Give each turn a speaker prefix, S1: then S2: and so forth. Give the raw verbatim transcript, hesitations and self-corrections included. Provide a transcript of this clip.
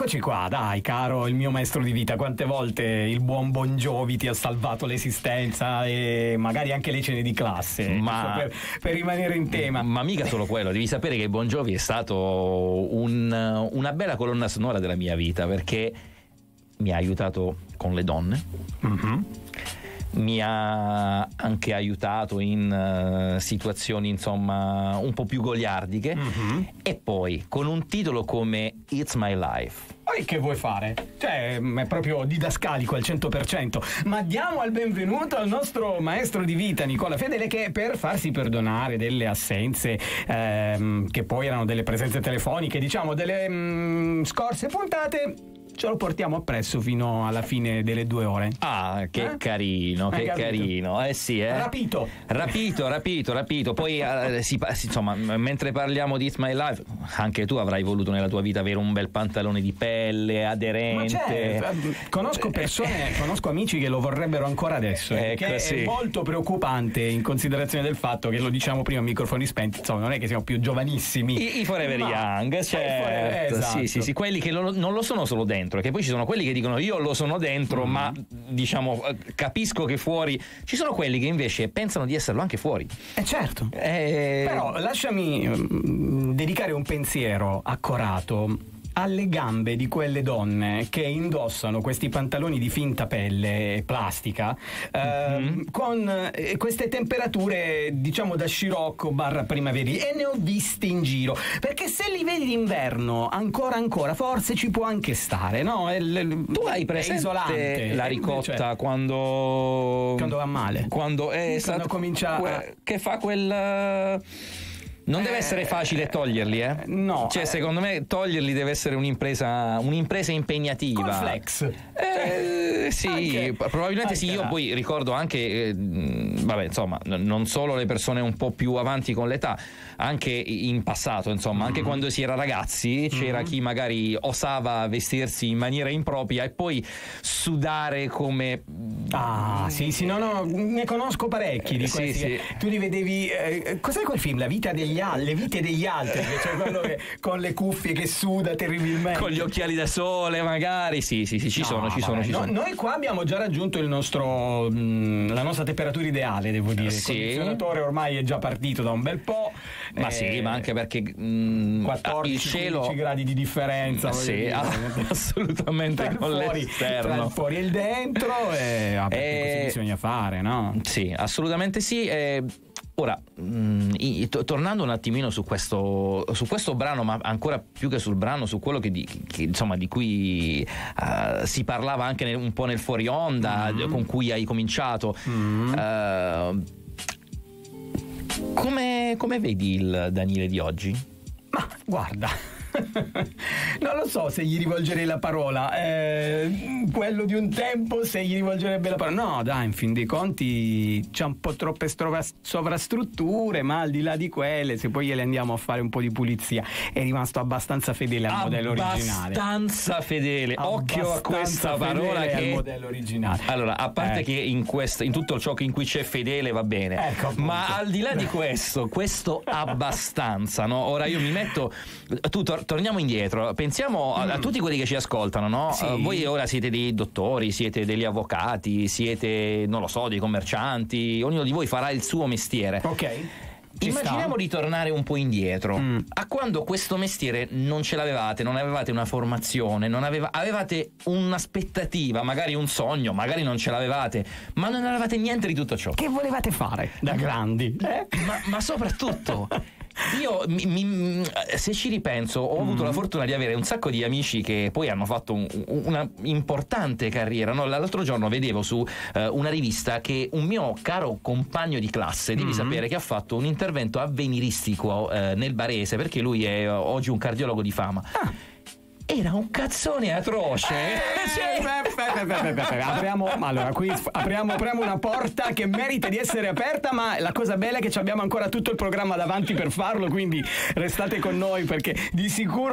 S1: eccoci qua, dai, caro il mio maestro di vita. Quante volte il buon Bon Jovi ti ha salvato l'esistenza e magari anche le cene di classe,
S2: ma
S1: per, per rimanere in tema.
S2: Ma mica solo quello, devi sapere che Bon Jovi è stato un, una bella colonna sonora della mia vita, perché mi ha aiutato con le donne. Mm-hmm. Mi ha anche aiutato in uh, situazioni insomma un po' più goliardiche, mm-hmm. e poi con un titolo come It's My Life.
S1: Poi che vuoi fare? Cioè, è proprio didascalico al cento per cento. Ma diamo il benvenuto al nostro maestro di vita, Nicola Fedele, che per farsi perdonare delle assenze, ehm, che poi erano delle presenze telefoniche, diciamo delle mm, scorse puntate, ce lo portiamo appresso fino alla fine delle due ore.
S2: Ah, che
S1: eh?
S2: carino,
S1: Hai
S2: che
S1: capito?
S2: carino. Eh sì, eh.
S1: Rapito.
S2: Rapito, rapito, rapito. Poi, eh, si, insomma, mentre parliamo di It's My Life, anche tu avrai voluto nella tua vita avere un bel pantalone di pelle, aderente.
S1: Ma c'è, conosco persone, conosco amici che lo vorrebbero ancora adesso, eh,
S2: ecco,
S1: che
S2: sì.
S1: è molto preoccupante in considerazione del fatto che, lo diciamo prima a microfoni spenti, insomma, non è che siamo più giovanissimi.
S2: I, i Forever
S1: Ma,
S2: Young, certo.
S1: forever, esatto.
S2: Sì, sì, sì, quelli che lo, non lo sono solo dentro, che poi ci sono quelli che dicono io lo sono dentro, mm. ma diciamo capisco che fuori. Ci sono quelli che invece pensano di esserlo anche fuori.
S1: Eh certo.
S2: Eh...
S1: Però lasciami mm, dedicare un pensiero accorato alle gambe di quelle donne che indossano questi pantaloni di finta pelle plastica, eh, mm-hmm. con eh, queste temperature diciamo da scirocco barra primaveri, e ne ho visti in giro, perché se li vedi d'inverno ancora ancora forse ci può anche stare, no? È l-
S2: tu hai presente
S1: isolante.
S2: La ricotta,
S1: cioè,
S2: quando
S1: quando va male,
S2: quando, è
S1: quando
S2: stato,
S1: comincia
S2: que-
S1: a...
S2: che fa quel non deve essere facile toglierli, eh?
S1: No.
S2: Cioè, secondo me toglierli deve essere un'impresa un'impresa impegnativa.
S1: Col flex.
S2: Eh, sì,
S1: Anche,
S2: probabilmente
S1: anche
S2: sì. Io
S1: là.
S2: poi ricordo anche, eh, vabbè, insomma, non solo le persone un po' più avanti con l'età, anche in passato, insomma, mm. anche quando si era ragazzi, c'era mm. chi magari osava vestirsi in maniera impropria e poi sudare come.
S1: Ah, sì, sì, no, no, ne conosco parecchi di
S2: sì,
S1: questi.
S2: sì.
S1: Tu li vedevi. Eh, cos'è quel film? La vita degli altri, le vite degli altri, cioè quello che con le cuffie che suda terribilmente.
S2: Con gli occhiali da sole, magari. Sì, sì, sì, ci
S1: no,
S2: sono, ci
S1: vabbè,
S2: sono, ci
S1: no,
S2: sono.
S1: Noi qua abbiamo già raggiunto il nostro mh, la nostra temperatura ideale, devo dire.
S2: Sì.
S1: Il condizionatore ormai è già partito da un bel po'.
S2: Ma
S1: eh,
S2: sì, ma anche perché mh,
S1: quattordici
S2: il cielo
S1: gradi di differenza.
S2: Sì,
S1: dire,
S2: assolutamente
S1: tra
S2: con
S1: fuori,
S2: l'esterno.
S1: tra il fuori e il dentro, e vabbè,
S2: Eh,
S1: così bisogna fare, no?
S2: Sì, assolutamente sì. Eh, ora, mh, i, to- tornando un attimino su questo, su questo brano, ma ancora più che sul brano, su quello che, di, che insomma di cui uh, si parlava anche nel, un po' nel fuori onda, mm-hmm. con cui hai cominciato. Mm-hmm. Uh, come, come vedi il Daniele di oggi?
S1: Ma guarda, non lo so se gli rivolgerei la parola, eh, quello di un tempo se gli rivolgerebbe la parola. No, dai, in fin dei conti c'è un po' troppe strova- sovrastrutture, ma al di là di quelle, se poi gliele andiamo a fare un po' di pulizia, è rimasto abbastanza fedele al modello originale.
S2: Abbastanza fedele. Occhio a questa parola che
S1: al modello originale.
S2: Allora, a parte
S1: eh.
S2: che in questo, in tutto ciò che in cui c'è fedele va bene,
S1: ecco,
S2: ma al di là di questo, questo abbastanza, no? Ora io mi metto, tu tor- torniamo indietro, pensiamo a, a tutti quelli che ci ascoltano, no?
S1: Sì.
S2: Uh, voi ora siete dei dottori, siete degli avvocati, siete, non lo so, dei commercianti, ognuno di voi farà il suo mestiere.
S1: Ok.
S2: Immaginiamo di tornare un po' indietro,
S1: mm.
S2: a quando questo mestiere non ce l'avevate, non avevate una formazione, non aveva, avevate un'aspettativa, magari un sogno, magari non ce l'avevate, ma non avevate niente di tutto ciò.
S1: Che volevate fare da grandi? Eh?
S2: Ma, ma soprattutto io mi, mi, se ci ripenso, ho avuto mm. la fortuna di avere un sacco di amici che poi hanno fatto un, una importante carriera, no? L'altro giorno vedevo su uh, una rivista che un mio caro compagno di classe, devi mm. sapere che ha fatto un intervento avveniristico uh, nel Barese, perché lui è uh, oggi un cardiologo di fama. Ah. Era un cazzone atroce.
S1: Eh, apriamo, allora, qui apriamo, apriamo una porta che merita di essere aperta, ma la cosa bella è che abbiamo ancora tutto il programma davanti per farlo, quindi restate con noi perché di sicuro